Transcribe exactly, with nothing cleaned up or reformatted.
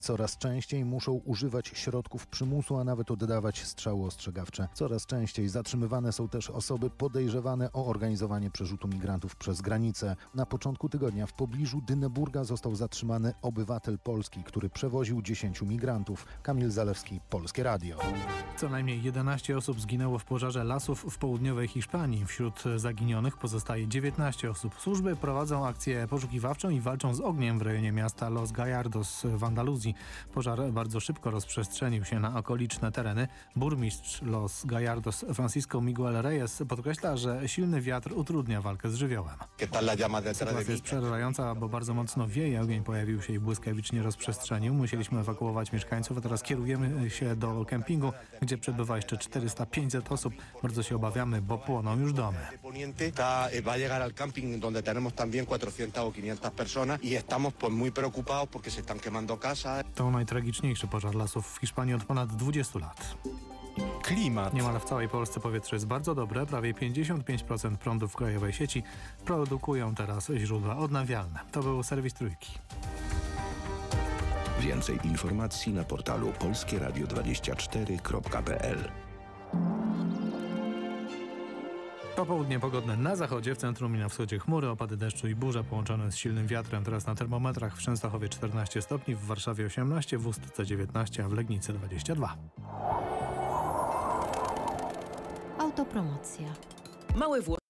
Coraz częściej muszą używać środków przymusu, a nawet oddawać strzały ostrzegawcze. Coraz częściej zatrzymywane są też osoby podejrzewane o organizowanie przerzutu migrantów przez granicę. Na początku tygodnia w pobliżu Dyneburga został zatrzymany obywatel Polski, który przewoził dziesięciu migrantów. Kamil Zalewski, Polskie Radio. Co najmniej jedenaście osób zginęło w pożarze lasów w południowej Hiszpanii. Wśród zaginionych pozostaje dziewiętnaście osób. Służby prowadzą akcję poszukiwawczą i walczą z ogniem w rejonie miasta Los Gallardos w Andaluzji. Pożar bardzo szybko rozprzestrzenił się na okoliczne tereny. Burmistrz Los Gallardos Francisco Miguel Reyes podkreśla, że silny wiatr utrudnia walkę z żywiołem. Sytuacja jest przerażająca, bo bardzo mocno wieje. Ogień pojawił się i błyskawicznie rozprzestrzenił. Musieliśmy ewakuować mieszkańców, a teraz kierujemy się do kempingu, gdzie przebywa jeszcze czterysta pięćset osób. Bardzo się obawiamy, bo płoną już domy. Va a llegar al camping donde tenemos también cuatrocientas o quinientas personas y estamos pues muy preocupados porque se están quemando casas. To najtragiczniejszy pożar lasów w Hiszpanii od ponad dwudziestu lat. Klimat. Niemal w całej Polsce powietrze jest bardzo dobre. Prawie pięćdziesiąt pięć procent prądu w krajowej sieci produkują teraz źródła odnawialne. To był serwis Trójki. Więcej informacji na portalu polskie radio dwadzieścia cztery kropka p l. Popołudnie pogodne na zachodzie, w centrum i na wschodzie chmury, opady deszczu i burze połączone z silnym wiatrem. Teraz na termometrach w Częstochowie czternaście stopni, w Warszawie osiemnaście, w Ustce dziewiętnaście, a w Legnicy dwadzieścia dwa. Autopromocja. Małe Włochy.